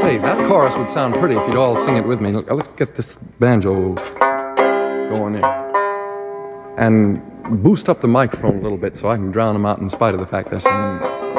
say, that chorus would sound pretty if you'd all sing it with me. Let's get this banjo going in. And boost up the microphone a little bit so I can drown them out in spite of the fact they're singing